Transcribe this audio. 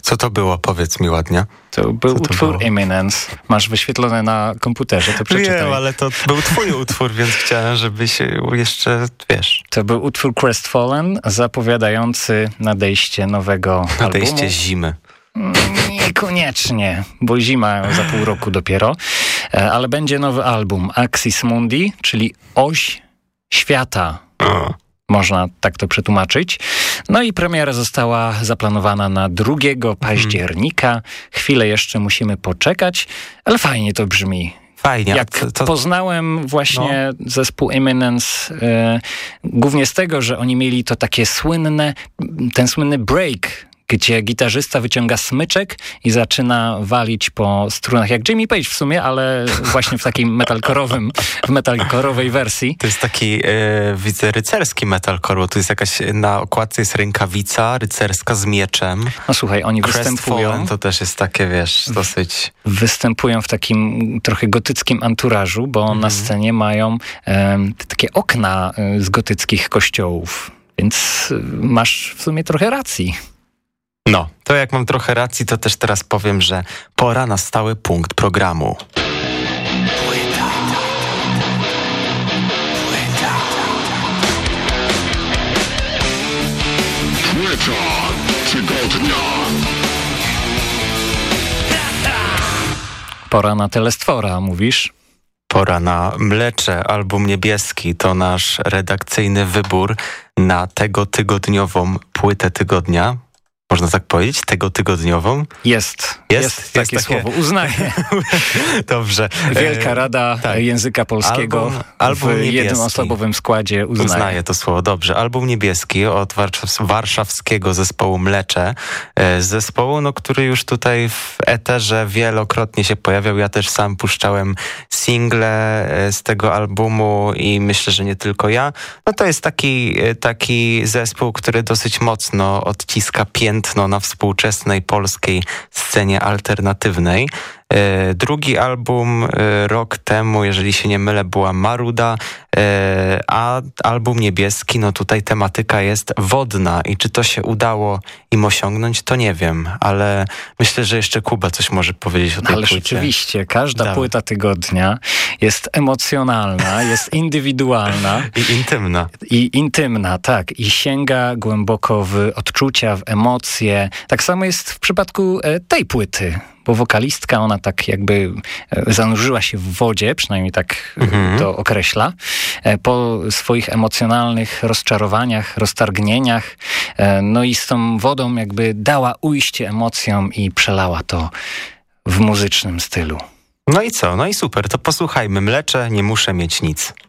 Co to było? Powiedz mi ładnie. To był utwór Eminence. Masz wyświetlone na komputerze, to przeczytaj. Wiem, ale to był twój utwór, więc chciałem, żebyś jeszcze, wiesz... To był utwór Crestfallen, zapowiadający nadejście nowego albumu. Nadejście zimy. Niekoniecznie, bo zima za pół roku dopiero. Ale będzie nowy album Axis Mundi, czyli Oś Świata. Można tak to przetłumaczyć. No i premiera została zaplanowana na 2 października. Chwilę jeszcze musimy poczekać, ale fajnie to brzmi. Fajnie. Jak poznałem właśnie zespół Eminence, głównie z tego, że oni mieli to takie ten słynny break, gdzie gitarzysta wyciąga smyczek i zaczyna walić po strunach, jak Jimmy Page w sumie, ale właśnie w takim metalkorowej wersji. To jest taki, widzę, rycerski metalcore, bo tu jest jakaś, na okładce jest rękawica rycerska z mieczem. No słuchaj, oni występują... To też jest takie, wiesz, dosyć... Występują w takim trochę gotyckim anturażu, bo na scenie mają takie okna z gotyckich kościołów, więc masz w sumie trochę racji. No, to jak mam trochę racji, to też teraz powiem, że pora na stały punkt programu. Płyta tygodnia. Pora na Telestwora, mówisz? Pora na Mlecze, album niebieski. To nasz redakcyjny wybór na tego tygodniową płytę tygodnia. Można tak powiedzieć? Tegotygodniową? Jest takie słowo. Uznaję. Dobrze. Wielka Rada Języka Polskiego album w jednoosobowym składzie uznaje to słowo. Dobrze. Album niebieski od warszawskiego zespołu Mlecze. Zespołu, który już tutaj w eterze wielokrotnie się pojawiał. Ja też sam puszczałem single z tego albumu i myślę, że nie tylko ja. No to jest taki zespół, który dosyć mocno odciska piętno na współczesnej polskiej scenie alternatywnej. Drugi album rok temu, jeżeli się nie mylę, była Maruda, a album niebieski, no tutaj tematyka jest wodna i czy to się udało im osiągnąć, to nie wiem, ale myślę, że jeszcze Kuba coś może powiedzieć o tej płycie. Rzeczywiście, każda płyta tygodnia jest emocjonalna, jest indywidualna. I intymna, tak. I sięga głęboko w odczucia, w emocje. Tak samo jest w przypadku tej płyty, bo wokalistka, ona tak jakby zanurzyła się w wodzie, przynajmniej tak to określa, po swoich emocjonalnych rozczarowaniach, roztargnieniach, no i z tą wodą jakby dała ujście emocjom i przelała to w muzycznym stylu. No i co? No i super, to posłuchajmy. Mlecze, nie muszę mieć nic.